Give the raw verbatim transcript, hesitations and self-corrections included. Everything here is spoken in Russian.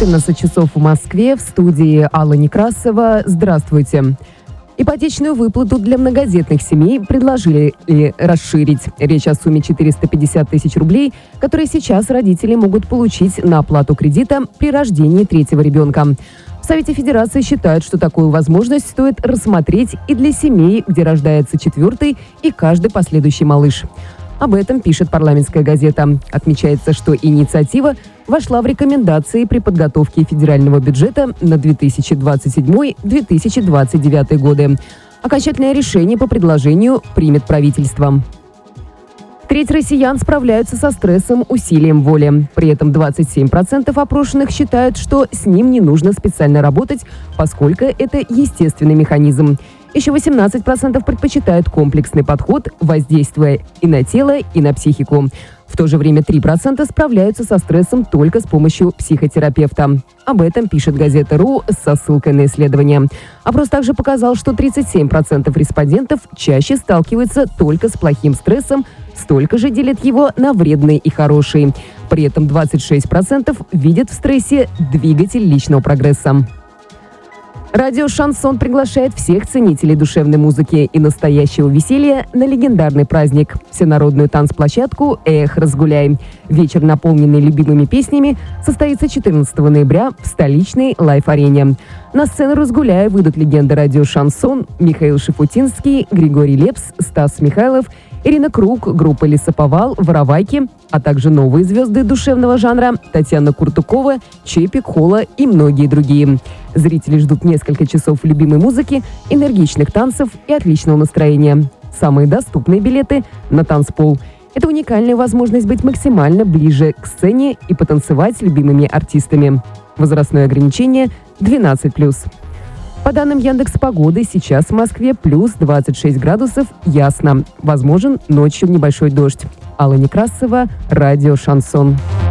четырнадцать часов в Москве, в студии Алла Некрасова. Здравствуйте. Ипотечную выплату для многодетных семей предложили расширить. Речь о сумме четыреста пятьдесят тысяч рублей, которые сейчас родители могут получить на оплату кредита при рождении третьего ребенка. В Совете Федерации считают, что такую возможность стоит рассмотреть и для семей, где рождается четвертый и каждый последующий малыш. Об этом пишет парламентская газета. Отмечается, что инициатива вошла в рекомендации при подготовке федерального бюджета на две тысячи двадцать седьмой — две тысячи двадцать девятый годы. Окончательное решение по предложению примет правительство. Треть россиян справляются со стрессом усилием воли. При этом двадцать семь процентов опрошенных считают, что с ним не нужно специально работать, поскольку это естественный механизм. Еще восемнадцать процентов предпочитают комплексный подход, воздействуя и на тело, и на психику. В то же время три процента справляются со стрессом только с помощью психотерапевта. Об этом пишет газета РУ со ссылкой на исследование. Опрос также показал, что тридцать семь процентов респондентов чаще сталкиваются только с плохим стрессом, столько же делят его на вредный и хороший. При этом двадцать шесть процентов видят в стрессе двигатель личного прогресса. Радио «Шансон» приглашает всех ценителей душевной музыки и настоящего веселья на легендарный праздник – всенародную танцплощадку «Эх, разгуляй». Вечер, наполненный любимыми песнями, состоится четырнадцатого ноября в столичной лайф-арене. На сцену «Разгуляй» выйдут легенды радио «Шансон» Михаил Шафутинский, Григорий Лепс, Стас Михайлов, Ирина Круг, группа «Лесоповал», «Воровайки», а также новые звезды душевного жанра Татьяна Куртукова, Чепик, Холла и многие другие. Зрители ждут несколько часов любимой музыки, энергичных танцев и отличного настроения. Самые доступные билеты на танцпол. Это уникальная возможность быть максимально ближе к сцене и потанцевать с любимыми артистами. Возрастное ограничение двенадцать плюс. По данным Яндекс.Погоды, сейчас в Москве плюс двадцать шесть градусов, ясно. Возможен ночью небольшой дождь. Алла Некрасова, радио «Шансон».